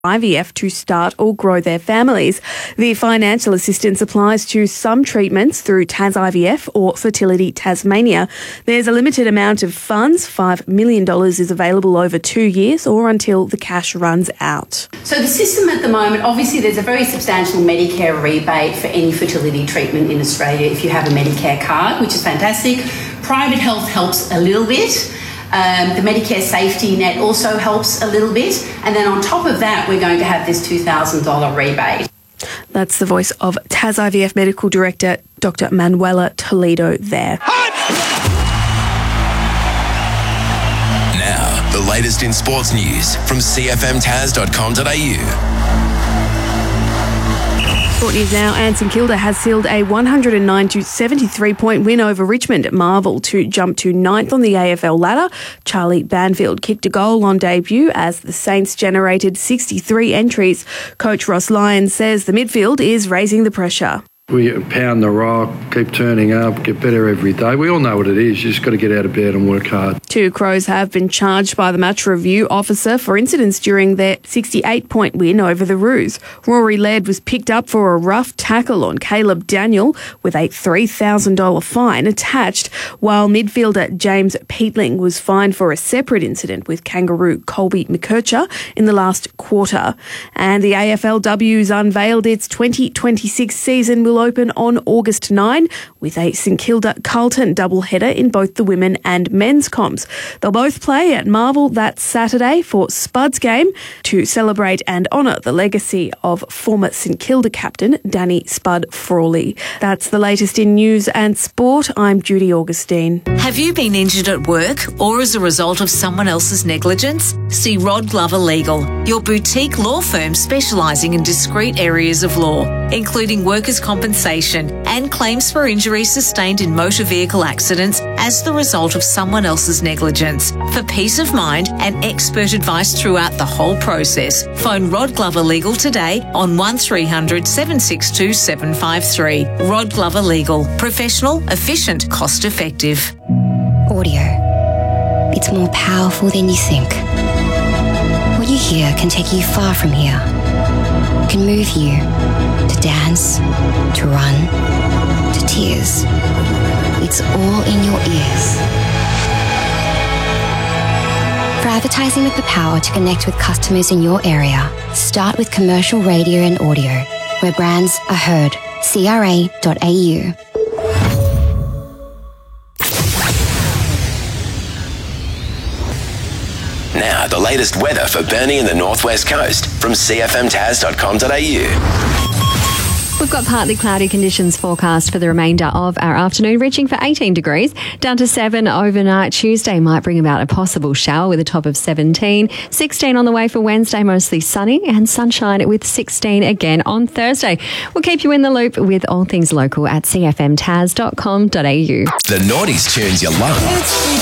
IVF to start or grow their families. The financial assistance applies to some treatments through Tas IVF or Fertility Tasmania. There's a limited amount of funds. $5 million is available over 2 years or until the cash runs out. So the system at the moment, obviously there's a very substantial Medicare rebate for any fertility treatment in Australia if you have a Medicare card, which is fantastic. Private health helps a little bit. The Medicare safety net also helps a little bit. And then on top of that, we're going to have this $2,000 rebate. That's the voice of Tas IVF Medical Director Dr. Manuela Toledo there. Now, the latest in sports news from cfmtas.com.au. Sport news now, and St Kilda has sealed a 109-73-point win over Richmond at Marvel to jump to 9th on the AFL ladder. Charlie Banfield kicked a goal on debut as the Saints generated 63 entries. Coach Ross Lyons says the midfield is raising the pressure. We pound the rock, keep turning up, get better every day. We all know what it is. You just got to get out of bed and work hard. 2 Crows have been charged by the match review officer for incidents during their 68-point win over the Roos. Rory Laird was picked up for a rough tackle on Caleb Daniel with a $3,000 fine attached, while midfielder James Peatling was fined for a separate incident with Kangaroo Colby McKercher in the last quarter. And the AFLW's unveiled its 2026 season will open on August 9 with a St Kilda Carlton doubleheader in both the women and men's comps. They'll both play at Marvel that Saturday for Spud's game to celebrate and honour the legacy of former St Kilda captain Danny Spud Frawley. That's the latest in news and sport. I'm Judy Augustine. Have you been injured at work or as a result of someone else's negligence? See Rod Glover Legal, your boutique law firm specialising in discrete areas of law, including workers' compensation and claims for injuries sustained in motor vehicle accidents as the result of someone else's negligence. For peace of mind and expert advice throughout the whole process, phone Rod Glover Legal today on 1300 762 753. Rod Glover Legal. Professional, efficient, cost effective. Audio. It's more powerful than you think. What you hear can take you far from here. It can move you to dance, to run, to tears. It's all in your ears. For advertising with the power to connect with customers in your area, start with commercial radio and audio, where brands are heard. CRA.au. Now, the latest weather for Burnie and the Northwest Coast from cfmtas.com.au. We've got partly cloudy conditions forecast for the remainder of our afternoon, reaching for 18 degrees, down to 7 overnight. Tuesday might bring about a possible shower with a top of 17. 16 on the way for Wednesday, mostly sunny, and sunshine with 16 again on Thursday. We'll keep you in the loop with all things local at cfmtas.com.au. The Naughties tunes you love.